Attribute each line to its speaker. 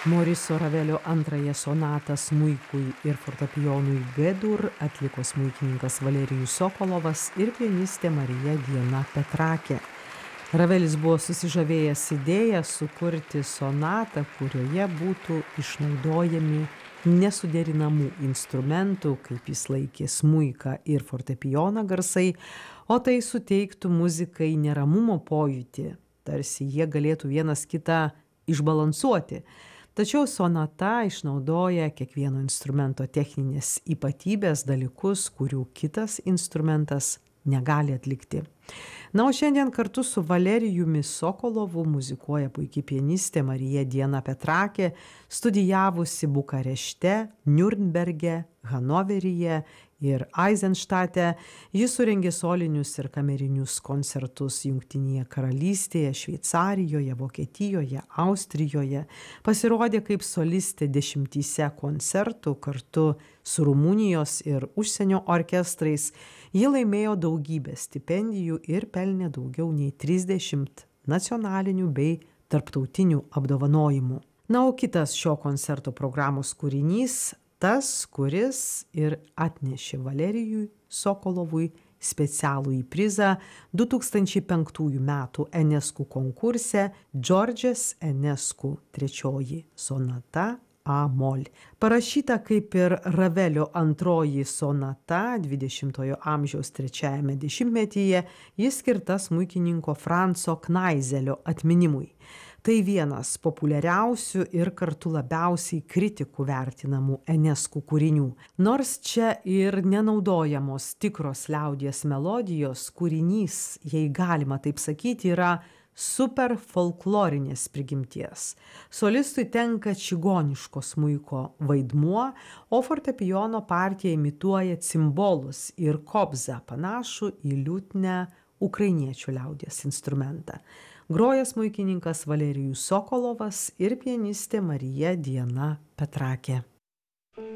Speaker 1: Moriso Ravelio antrąją sonatą smuikui ir fortepijonui G-dur atliko smuikininkas Valerijus Sokolovas ir pianistė Marija Diana Petrakė. Ravelis buvo susižavėjęs idėją sukurti sonatą, kurioje būtų išnaudojami nesuderinamų instrumentų, kaip jis laikė smuiką ir fortepijoną garsai, o tai suteiktų muzikai neramumo pojūtį, tarsi jie galėtų vienas kitą išbalansuoti. Tačiau sonata išnaudoja kiekvieno instrumento techninės ypatybės dalykus, kurių kitas instrumentas negali atlikti. Na, o šiandien kartu su Valerijumi Sokolovu muzikuoja puikiai pianistė Marija Diana Petrakė, studijavusi Bukarešte, Niurnberge, Hanoveryje ir Eizenštate. Jis surengė solinius ir kamerinius koncertus Jungtinėje karalystėje, Šveicarijoje, Vokietijoje, Austrijoje. Pasirodė kaip solistė 10 koncertų kartu su Rumunijos ir užsienio orkestrais. Ji laimėjo daugybę stipendijų ir pelnė daugiau nei 30 nacionalinių bei tarptautinių apdovanojimų. Na, o kitas šio koncerto programos kūrinys tas, kuris ir atnešė Valerijui Sokolovui specialųjį prizą 2005 metų Enescu konkurse Džordžas Enescu III sonata A-mol. Parašyta kaip ir Ravelio antroji sonata 20-ojo amžiaus trečiajame dešimtmetyje, jis skirta smuikininko Franco Knaizelio atminimui. Tai vienas populiariausių ir kartu labiausiai kritikų vertinamų Enescu kūrinių. Nors čia ir nenaudojamos tikros liaudies melodijos, kūrinys, jei galima taip sakyti, yra super folklorinės prigimties. Solistui tenka čigoniško smuiko vaidmuo, o fortepijono partija imituoja cimbolus ir kobzą, panašų į liutnią ukrainiečių liaudies instrumentą. Groja smuikininkas Valerijus Sokolovas ir pianistė Marija Diana Petrakė.